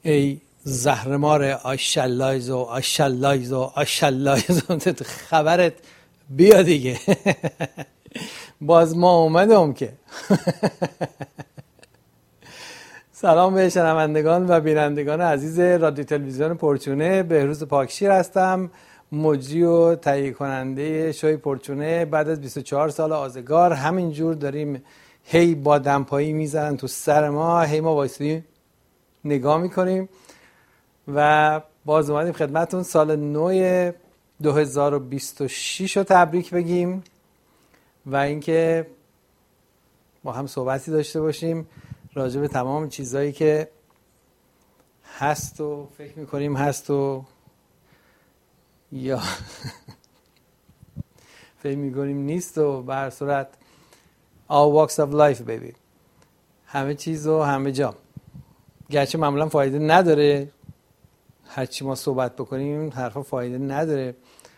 ای زهرمار آشالایز و آشالایز و آشالایز خبرت بیا دیگه. باز ما اومدم که. سلام به شنوندگان و بینندگان عزیز رادیو تلویزیون پرچونه. بهروز پاکشیر هستم، مجری و تهیه کننده شوی پرچونه. بعد از 24 سال آزگار همینجور داریم هی با دمپایی میزنن تو سر ما، هی ما وایسیم نگاه میکنیم و باز اومدیم خدمتون سال نو 2026 رو تبریک بگیم و اینکه با هم صحبتی داشته باشیم راجع به تمام چیزایی که هست و فکر میکنیم هست و یا فکر میکنیم نیست و به هر صورت all walks of life baby، همه چیز و همه جا. گرچه معمولا فایده نداره، هرچی ما صحبت بکنیم حرفا فایده نداره،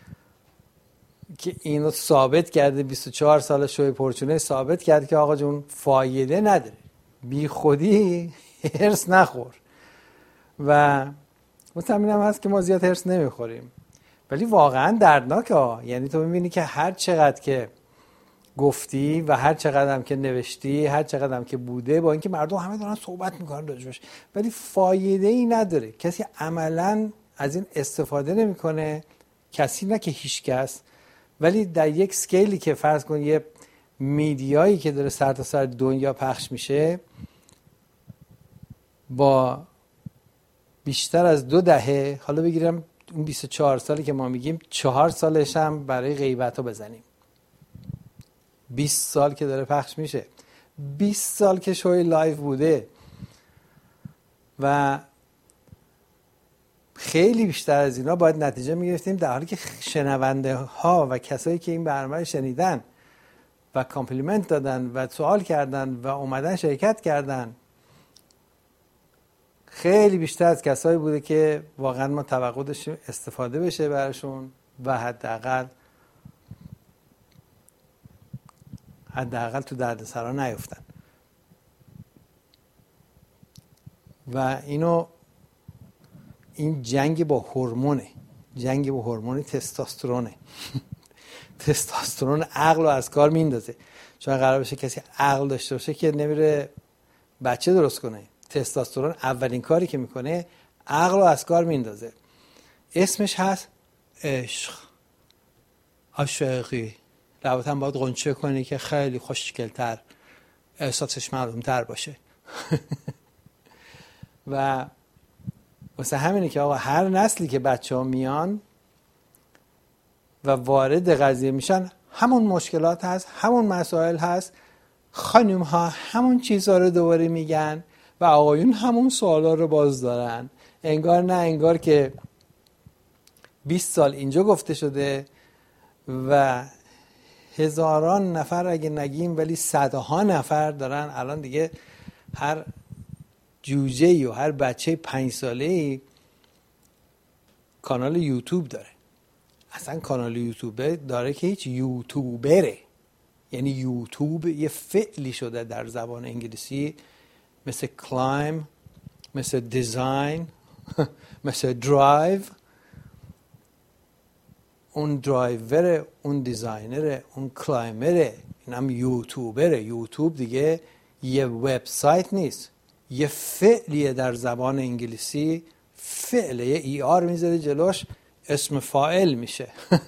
که اینو ثابت کرده. 24 سال شوی پرچونه ثابت کرد که آقا جون فایده نداره، بی خودی هرس نخور. و مطمئنم هم هست که ما زیاد هرس نمیخوریم، ولی واقعا دردناکه ها. یعنی تو میبینی که هر چقدر که گفتی و هر چقدر هم که نوشتی، هر چقدر هم که بوده، با اینکه مردم همه دارن صحبت میکنن راجبش، ولی فایده ای نداره. کسی عملا از این استفاده نمیکنه، کسی نه که هیچ کس، ولی در یک سکیلی که فرض کن یه میدیایی که داره سر تا سر دنیا پخش میشه با بیشتر از 2 دهه، حالا بگیرم اون 24 سالی که ما میگیم 4 سالش هم برای غیبت ها بزنیم، 20 سال که داره پخش میشه، 20 سال که شوی لایو بوده و خیلی بیشتر از اینا باید نتیجه میگرفتیم، در حالی که شنونده ها و کسایی که این برنامه شنیدن و کامپلیمنت دادن و سوال کردن و اومدن شرکت کردن خیلی بیشتر از کسایی بوده که واقعا ما توقع داشتیم استفاده بشه براشون و حداقل تو دردسرا نیفتن. و این جنگ با هورمونه، جنگ با هورمون تستوسترونه. تستوسترون عقل رو از کار میندازه. چون قرار بشه کسی عقل داشته باشه که نمیره بچه درست کنه. تستوسترون اولین کاری که میکنه عقل رو از کار میندازه. اسمش هست عشق، عاشقی. رابطه هم باید غنچه کنی که خیلی خوشگل‌تر، احساسش معلوم‌تر باشه. و واسه همینه که آقا هر نسلی که بچه ها میان و وارد قضیه میشن همون مشکلات هست، همون مسائل هست، خانم ها همون چیزها رو دوباره میگن و آقایون همون سوالا رو باز دارن. انگار نه انگار که 20 سال اینجا گفته شده و هزاران نفر اگه نگیم ولی صدها نفر دارن الان دیگه هر جوجه‌ای و هر بچه 5 ساله‌ای کانال یوتیوب داره. اصلا کانال یوتیوب داره که هیچ یوتیوبره. یعنی یوتیوب یه فعلی شده در زبان انگلیسی، مثل کلایم، مثل دیزاین، مثل درایو. اون درایوره، اون دیزاینره، اون کلایمره، این هم یوتیوبره. یوتیوب دیگه یه وبسایت نیست، یه فعلیه در زبان انگلیسی. فعله، یه ای آر میذاره جلوش، اسم فاعل میشه.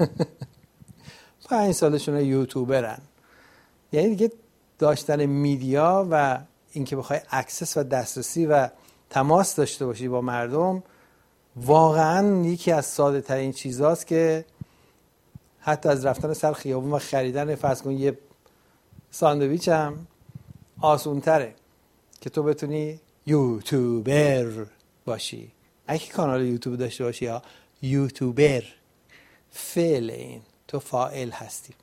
5 سالشونه یوتیوبرن. یعنی دیگه داشتن میدیا و اینکه بخوای اکسس و دسترسی و تماس داشته باشی با مردم واقعا یکی از ساده ترین چیزاست که حتی از رفتن سر خیابون و خریدن فرض کن یه ساندویچ هم آسون تره که تو بتونی یوتیوبر باشی. اگه کانال یوتیوب داشته باشی یا یوتیوبر، فعل این تو فاعل هستی.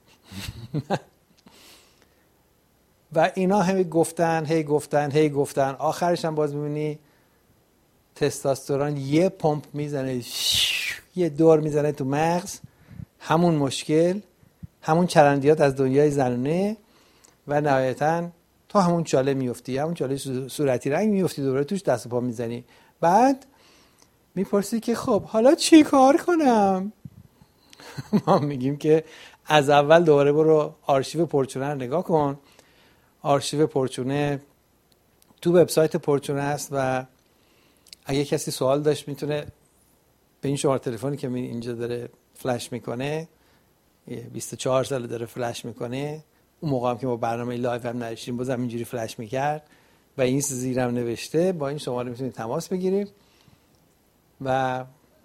و اینا همه گفتن آخرش هم باز میبینی تستوسترون یه پمپ میزنه، یه دور میزنه تو مغز، همون مشکل، همون چرندیات از دنیای زنونه و نهایتاً تو همون چاله میفتی، همون چاله صورتی رنگ میفتی، دوباره توش دست و پا میزنی. بعد میپرسی که خب حالا چی کار کنم؟ ما میگیم که از اول دوباره برو آرشیو پرچونه رو نگاه کن. آرشیو پرچونه تو وبسایت پرچونه است و اگه کسی سوال داشت میتونه به این شماره تلفنی که اینجا داره فلش میکنه، 24 سال داره فلش میکنه، اون موقع هم که ما برنامه لایو هم نداشتیم بازم اینجوری فلش میکرد و این زیرم نوشته، با این شماره میتونید تماس بگیریم و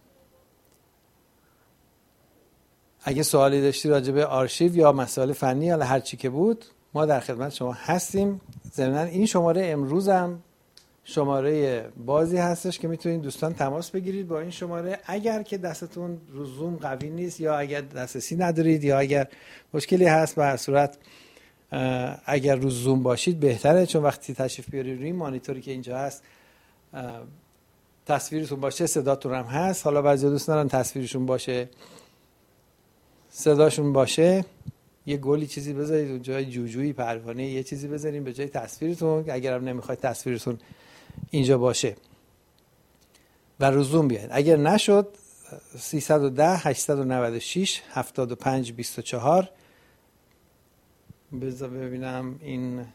اگه سوالی داشتی راجع به آرشیو یا مسائل فنی یا هر چی که بود ما در خدمت شما هستیم. ضمناً این شماره امروز هم شماره بازی هستش که میتونید دوستان تماس بگیرید با این شماره اگر که دستتون رو زوم قوی نیست یا اگر دسترسی ندارید یا اگر مشکلی هست. به هر صورت اگر رو زوم باشید بهتره، چون وقتی تشریف بیارید روی مانیتوری که اینجا هست تصویرتون باشه، صداتون هم هست. حالا بعضی دوست دارن تصویرشون باشه صداشون باشه، یه گلی چیزی بذارید اونجا، جوجویی پروانه یه چیزی بذارین به جای تصویرتون، اگر هم نمیخواید تصویرتون اینجا باشه و رو زوم بیاید. اگر نشد 310 896 75 24. بذار ببینم این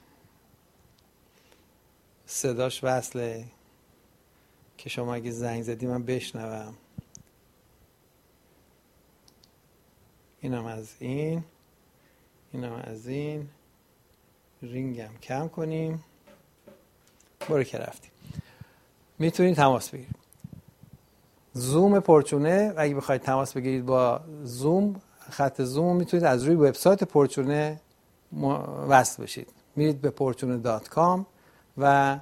صداش وصله که شما اگه زنگ زدی من بشنوم. اینم از این، اینم از این، رینگم کم کنیم. برو که رفتیم. میتونید تماس بگیرید. زوم پرچونه اگه بخواید تماس بگیرید با زوم، خط زوم میتونید از روی وبسایت پرچونه وصل بشید. میرید به portune.com و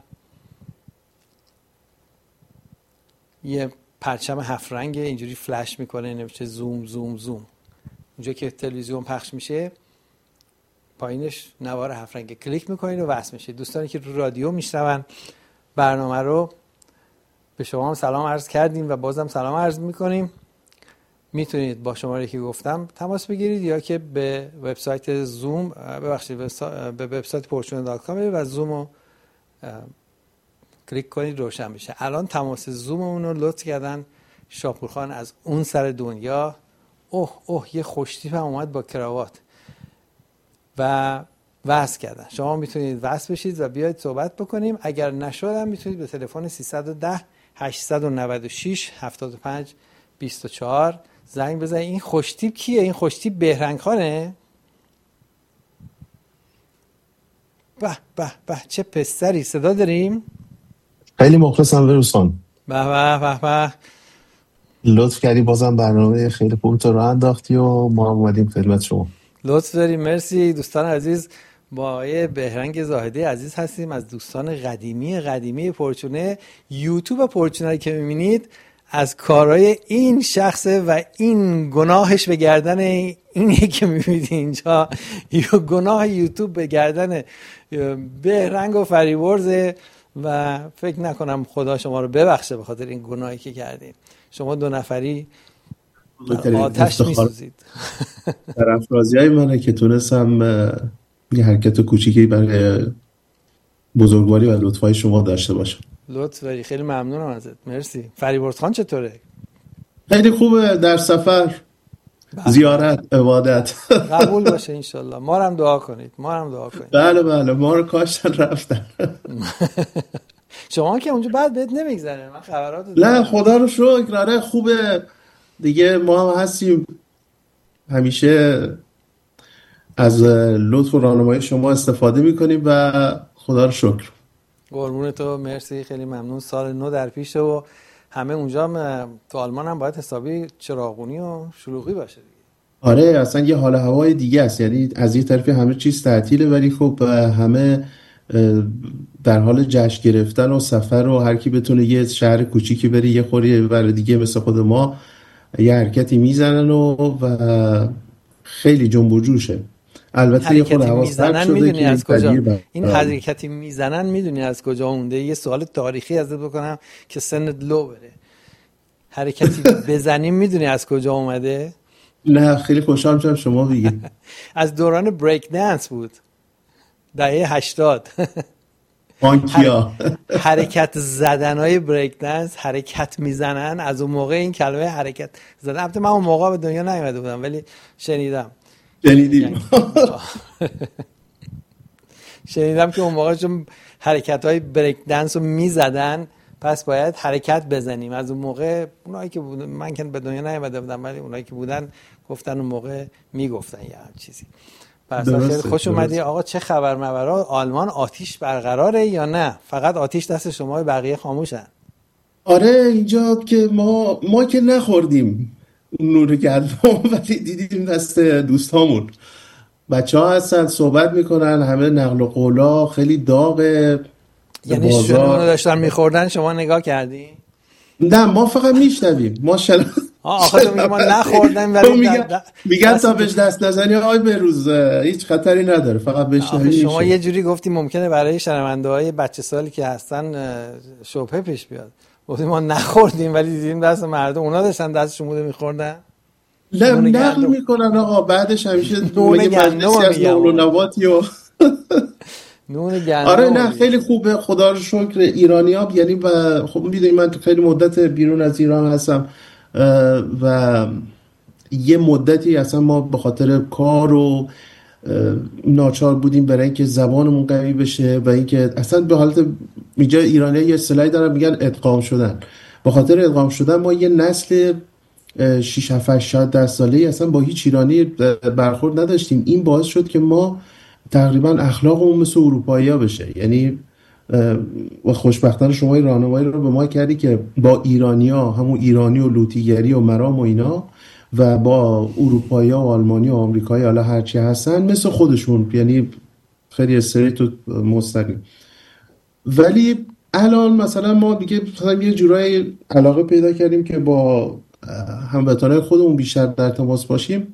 یه پرچم 7 رنگ اینجوری فلش میکنه نوشته زوم زوم زوم. اونجا که تلویزیون پخش میشه پایینش نوار 7 رنگ کلیک میکنید و وصل میشید. دوستانی که رو رادیو میشنون برنامه رو به شما هم سلام عرض کردیم و بازم سلام عرض میکنیم. میتونید با شماره که گفتم تماس بگیرید یا که به وبسایت زوم به وبسایت portune.com و زوم رو کلیک کنید روشن بشه. الان تماس زوممون رو لطف کردن شاپورخان از اون سر دنیا. یه خوشتیپ هم اومد با کراوات و وصل کردن. شما میتونید وصل بشید و بیاید صحبت بکنیم. اگر نشدم میتونید به تلفن 310 896 75 24 زنگ بزنید. این خوشتیپ کیه؟ این خوشتیپ بهرنگ خانه؟ به به به چه پسری. صدا داریم؟ خیلی مخلصم ویروسان. به به به به. لطف کردی بازم برنامه خیلی خوب تو راه انداختی و ما اومدیم خدمت شما. لطف داریم. مرسی دوستان عزیز. با آقای بهرنگ زاهدی عزیز هستیم از دوستان قدیمی پرچونه. یوتیوب پرچونه که میبینید از کارهای این شخصه و این گناهش به گردن اینه که میبینید اینجا. گناه یوتیوب به گردن بهرنگ و فریورزه و فکر نکنم خدا شما رو ببخشه به خاطر این گناهی که کردین. شما دو نفری آتش میسوزید. طرفدارای های منه که تونستم یه حرکت کوچیکی برای بزرگواری و لطفای شما داشته باشم. لطف داری. خیلی ممنونم ازت. مرسی. فریبرز خان چطوره؟ خیلی خوبه. در سفر زیارت عبادت قبول باشه انشالله. ما هم دعا کنید. بله ما رو کاشتن رفتن. شما که اونجا بعد بهت نمیگذره. من خبرات نه خدا رو شکر. آره خوبه دیگه. ما هم هستیم همیشه از لطف و راهنمایی شما استفاده میکنیم و خدا رو شکر. قربون تو. مرسی. خیلی ممنون. سال نو در پیشه و همه اونجا تو آلمان هم باید حسابی چراغونی و شلوغی باشه. آره اصلا یه حال هوای دیگه است. یعنی از یه طرفی همه چیز تعطیله ولی خب همه در حال جشن گرفتن و سفر و هر کی بتونه یه شهر کوچیکی بره یه خوری برای دیگه مثل خود ما یه حرکتی میزنن و خیلی جنب و جوشه. البته یه خود حواس پرت شده که از کجا این حرکتی میزنن میدونی از کجا اونده. یه سوال تاریخی ازت بکنم که سنت لو بره. حرکتی بزنیم میدونی از کجا اومده؟ نه خیلی خوشحال شدم شما بگید. از دوران بریک دنس بود. دهه 80 آنکیا حرکت زدنهای بریک دنس، حرکت میزنن. از اون موقع این کلمه حرکت زدن، البته من اون موقع به دنیا نیومده بودم ولی شنیدم شنیدم که اون موقع چون حرکت‌های بریک دنس رو میزدن پس باید حرکت بزنیم. از اون موقع اونایی که بودن، من که به دنیا نیومده بودم ولی اونایی که بودن گفتن اون موقع میگفتن یه چیزی. پس خیلی خوش اومدی آقا. چه خبر مبرا؟ آلمان آتیش برقراره یا نه فقط آتیش دست شما بقیه خاموشن؟ آره اینجا که ما که نخوردیم نور گندم ولی دیدیم دست دوستامون. بچه ها هستن صحبت میکنن، همه نقل و قولا خیلی داغه. یعنی شنونو داشتن میخوردن شما نگاه کردی؟ نه ما فقط میشنویم. ماشاءالله. آخه تو میگه ما نخوردیم ولی میگن تا بهش دست نزنی آی بروز هیچ خطری نداره، فقط بشنویم. شما یه جوری گفتی ممکنه برای شنونده های بچه سالی که هستن شبهه پیش بیاد. گفتیم ما نخوردیم ولی دیدیم دست مردم، اونا داشتن دستشون بوده میخوردن. نقل میکنن آقا، بعدش همیشه میگه مجلسی از نقل و نباتی و نون گندم. آره نه خیلی خوبه خدا رو شکر. ایرانی‌ها یعنی خب میدونی من خیلی مدت بیرون از ایران هستم و یه مدتی اصلا ما به خاطر کار و ناچار بودیم برای اینکه زبانمون قوی بشه و اینکه اصلا به حالت اینجا ایرانی‌ها یه اصطلاحی دارن میگن ادغام شدن. به خاطر ادغام شدن ما یه نسل 6 7 10 ساله‌ای اصلا با هیچ ایرانی برخورد نداشتیم. این باعث شد که ما تقریبا اخلاقمون مثل اروپایی‌ها بشه. یعنی و خوشبختانه شما این راهنمایی رو به ما کردی که با ایرانی‌ها، همون ایرانی و لوطیگری و مرام و اینا، و با اروپایی‌ها و آلمانی و آمریکایی حالا هرچی هستن مثل خودشون، یعنی خیلی استریت و مستقیم. ولی الان مثلا ما دیگه یه جورایی علاقه پیدا کردیم که با هموطنای خودمون بیشتر در تماس باشیم.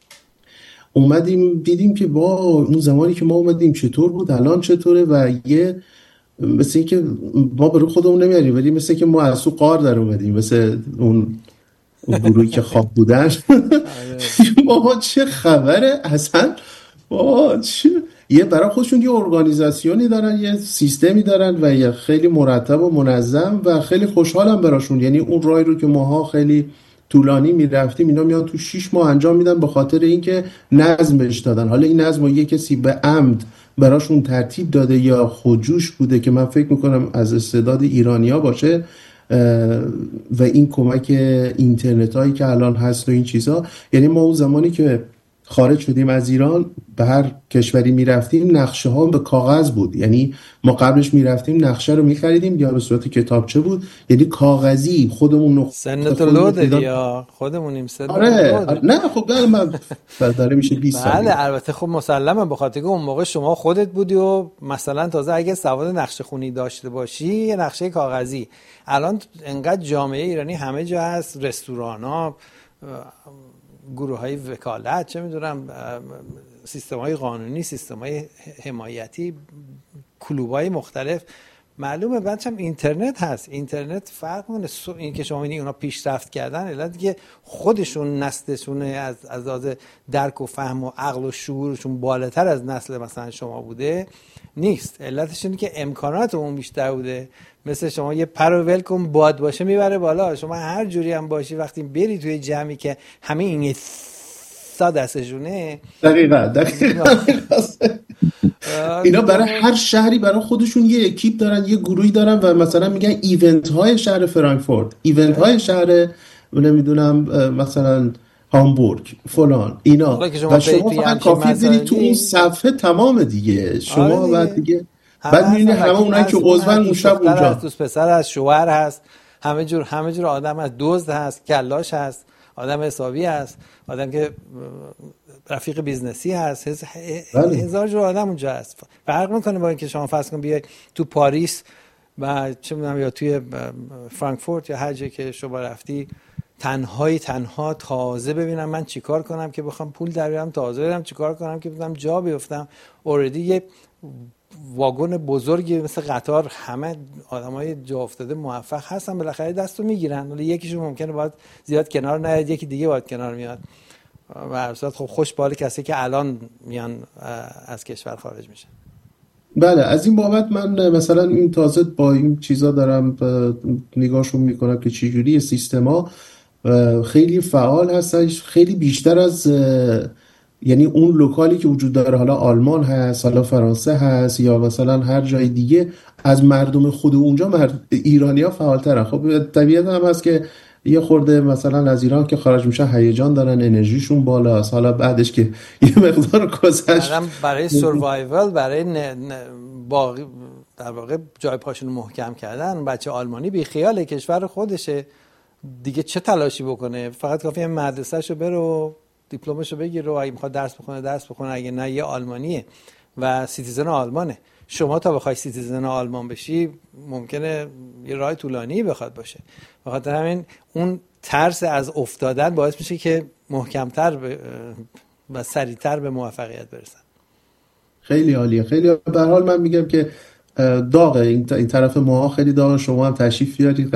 اومدیم دیدیم که با اون زمانی که ما اومدیم چطور بود، الان چطوره، و یه مثل این که ما به روی خودمون نمیاریم ولی مثل که ما از تو قار در اومدیم، مثل اون گروهی که خواب بودن. بابا چه خبره اصلا، بابا یه برای خودشون یه ارگانیزاسیونی دارن، یه سیستمی دارن و یه خیلی مرتب و منظم و خیلی خوشحالم براشون. یعنی اون راهی رو که ماها خیلی طولانی میرفتیم اینا میان تو 6 ماه انجام میدن به خاطر اینکه نظمش دادن. حالا این نظم رو یه کسی به عمد براشون ترتیب داده یا خودجوش بوده که من فکر میکنم از استعداد ایرانیا باشه و این کمک اینترنت هایی که الان هست و این چیزها. یعنی ما اون زمانی که خارج شدیم از ایران به هر کشوری میرفتیم نقشه ها به کاغذ بود. یعنی ما قبلش میرفتیم نقشه رو میخریدیم یا به صورت کتابچه بود، یعنی کاغذی خودمون سنت لود یا خودمونیم سنت آره نه خب من داره میشه 20 سال. بله البته خب مسلمه به خاطر که اون موقع شما خودت بودی و مثلا تازه اگه سواد نقشه خونی داشته باشی یه نقشه کاغذی. الان انقدر جامعه ایرانی همه جا هست، رستوران‌ها، گروه‌های وکالت، چه می‌دونم سیستم‌های قانونی، سیستم‌های حمایتی، کلوب‌های مختلف. معلومه بچم اینترنت هست. اینترنت فرق کنه این که شما می‌بینید اونا پیشرفت کردن علت که خودشون نسلشون از لحاظ درک و فهم و عقل و شعورشون بالاتر از نسل مثلا شما بوده نیست. علتش اینه که امکانات اون بیشتر بوده. مثل شما یه پر و ول کن باد باشه میبره بالا. شما هر جوری هم باشی وقتی بری توی جمعی که همه این دستشونه دقیقاً اینا برای هر شهری برای خودشون یه اکیپ دارن، یه گروهی دارن و مثلا میگن ایونت های شهر فرانکفورت، ایونت های شهر نمیدونم مثلا هامبورگ فلان اینا، و شما فقط کافی برید تو اون صفحه تمام دیگه شما بعد دیگه بعد میبینی همه اونایی که عضون اون شب اونجا دوست پسر هست، شوهر هست، همه جور آدم هست، دزد هست، کلاش هست، آدم حسابی هست، آدم که رفیق بیزنسی هست، هزار جور آدم اونجا هست. فرق میکنه با اینکه شما فرض کن بیای تو پاریس و چه میدونم یا توی فرانکفورت یا هر جایی که شما رفتی تنها تازه ببینم من چیکار کنم که بخوام پول در بیارم، تازه برم چیکار کنم که بتونم جا بیفتم. اوردی یه واگن بزرگی مثل قطار همه آدمای جا افتاده موفق هستن بالاخره دستو میگیرن، ولی یکیشون ممکنه باید زیاد کنار نیاد، یکی دیگه باید کنار میاد. و اصلا خب خوش به حال کسی که الان میان از کشور خارج میشن. بله، از این بابت من مثلا این تازه با این چیزا دارم نگاهشون میکنم که چجوری سیستما خیلی فعال هستن، خیلی بیشتر از یعنی اون لوکالی که وجود داره، حالا آلمان هست، حالا فرانسه هست، یا مثلا هر جای دیگه، از مردم خود اونجا ایرانی ها فعالترن. خب طبیعت هم هست که یه خورده مثلا از ایران که خارج میشن هیجان دارن، انرژیشون بالاست، حالا بعدش که یه مقدار گذشت برای سروایوال، برای باقی در واقع جای پاشون محکم کردن، بچه آلمانی بی خیال کشور خودشه دیگه، چه تلاشی بکنه؟ فقط کافیه مدرسه‌شو بره و دیپلمشو بگیره و اگه میخواد درس بخونه، اگه نه یه آلمانیه و سیتیزن آلمانه. شما تا بخوای سیتیزن آلمان بشی ممکنه یه راه طولانی بخواد باشه. بخاطر همین اون ترس از افتادن باعث میشه که محکمتر و سریعتر به موفقیت برسن. خیلی عالیه، خیلی. به هر حال من میگم که داغه این طرف ما، خیلی داغه. شما هم تشریف بیارید